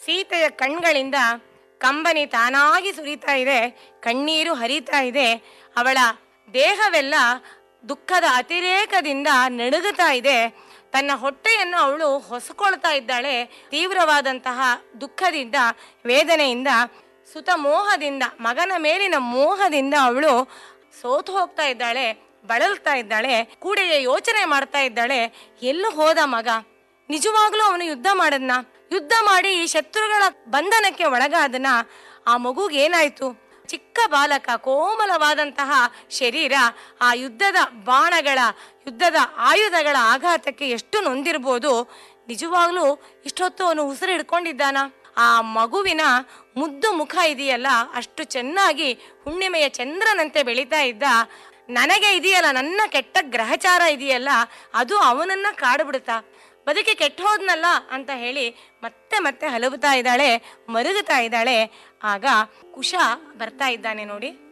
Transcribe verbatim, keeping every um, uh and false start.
ಸೀತೆಯ ಕಣ್ಗಳಿಂದ ಕಂಬನಿ ತಾನಾಗಿ ಸುರಿತಾ ಇದೆ, ಕಣ್ಣೀರು ಹರಿತಾ ಇದೆ. ಅವಳ ದೇಹವೆಲ್ಲ ದುಃಖದ ಅತಿರೇಕದಿಂದ ನಡುಗುತ್ತಾ ಇದೆ. ತನ್ನ ಹೊಟ್ಟೆಯನ್ನು ಅವಳು ಹೊಸಕೊಳ್ತಾ ಇದ್ದಾಳೆ. ತೀವ್ರವಾದಂತಹ ದುಃಖದಿಂದ, ವೇದನೆಯಿಂದ, ಸುತ ಮೋಹದಿಂದ, ಮಗನ ಮೇಲಿನ ಮೋಹದಿಂದ ಅವಳು ಸೋತು ಹೋಗ್ತಾ ಇದ್ದಾಳೆ, ಬಳಲ್ತಾ ಇದ್ದಾಳೆ. ಕೂಡೆಯ ಯೋಚನೆ ಮಾಡ್ತಾ ಇದ್ದಾಳೆ, ಎಲ್ಲೂ ಹೋದ ಮಗ? ನಿಜವಾಗ್ಲೂ ಅವನು ಯುದ್ಧ ಮಾಡದ್ನ? ಯುದ್ಧ ಮಾಡಿ ಈ ಶತ್ರುಗಳ ಬಂಧನಕ್ಕೆ ಒಳಗಾದನ? ಆ ಮಗುಗೇನಾಯ್ತು? ಚಿಕ್ಕ ಬಾಲಕ, ಕೋಮಲವಾದಂತಹ ಶರೀರ ಆ ಯುದ್ಧದ ಬಾಣಗಳ, ಯುದ್ಧದ ಆಯುಧಗಳ ಆಘಾತಕ್ಕೆ ಎಷ್ಟು ನೊಂದಿರ್ಬೋದು. ನಿಜವಾಗ್ಲೂ ಇಷ್ಟೊತ್ತು ಅವನು ಉಸಿರು ಹಿಡ್ಕೊಂಡಿದ್ದಾನ? ಆ ಮಗುವಿನ ಮುದ್ದು ಮುಖ ಇದೆಯಲ್ಲ, ಅಷ್ಟು ಚೆನ್ನಾಗಿ ಹುಣ್ಣಿಮೆಯ ಚಂದ್ರನಂತೆ ಬೆಳೀತಾ ಇದ್ದ. ನನಗೆ ಇದೆಯಲ್ಲ, ನನ್ನ ಕೆಟ್ಟ ಗ್ರಹಚಾರ ಇದೆಯಲ್ಲ, ಅದು ಅವನನ್ನ ಕಾಡ್ಬಿಡುತ್ತಾ? ಬದುಕಿ ಕೆಟ್ಟ ಹೋದ್ನಲ್ಲ ಅಂತ ಹೇಳಿ ಮತ್ತೆ ಮತ್ತೆ ಹಲವುತ್ತಾ ಇದ್ದಾಳೆ, ಮರುಗುತ್ತಾ ಇದ್ದಾಳೆ. ಆಗ ಕುಶ ಬರ್ತಾ ಇದ್ದಾನೆ ನೋಡಿ.